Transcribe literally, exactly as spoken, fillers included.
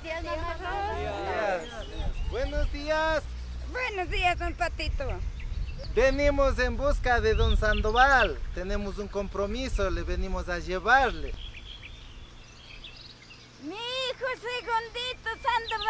días, mamá. Buenos días. Buenos días, don Patito. Venimos en busca de don Sandoval. Tenemos un compromiso, le venimos a llevarle. Mi hijo Segundito Sandoval.